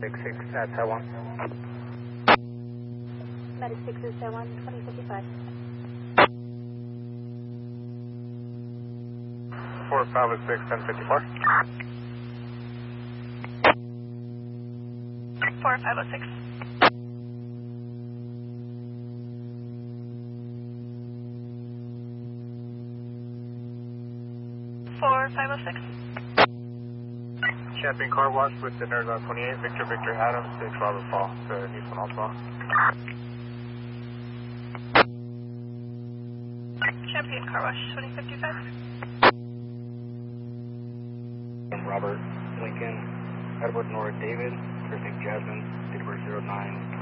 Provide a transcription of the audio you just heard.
6 at Taiwan. Medic 6 is Taiwan, 2055. 4506, 1054. 4506. 4506. Champion Car Wash with the Nerd on 28, Victor Adams, 6 Robert Fall, to Houston Alpha. Champion Car Wash, 2055. Robert Lincoln, Edward Nora David, Perfect Jasmine, Edward 09.